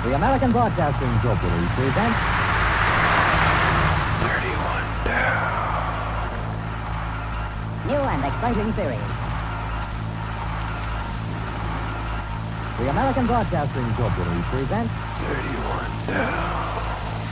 The American Broadcasting Company presents 31 down. New and exciting series. The American Broadcasting Company presents 31 down.